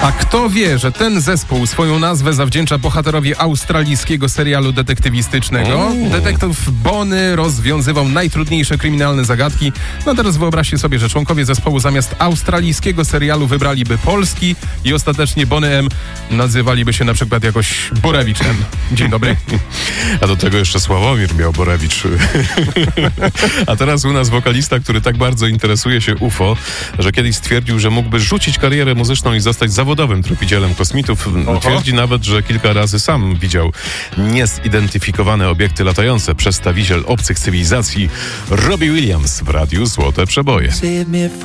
A kto wie, że ten zespół swoją nazwę zawdzięcza bohaterowi australijskiego serialu detektywistycznego? Detektyw Bonny rozwiązywał najtrudniejsze kryminalne zagadki. No teraz wyobraźcie sobie, że członkowie zespołu zamiast australijskiego serialu wybraliby polski i ostatecznie Bonny M nazywaliby się na przykład jakoś Borewicz M. Dzień dobry. A do tego jeszcze Sławomir miał Borewicz. A teraz u nas wokalista, który tak bardzo interesuje się UFO, że kiedyś stwierdził, że mógłby rzucić karierę muzyczną i zostać zawodowym tropicielem kosmitów. Twierdzi nawet, że kilka razy sam widział niezidentyfikowane obiekty latające. Przedstawiciel obcych cywilizacji Robbie Williams w radiu Złote Przeboje.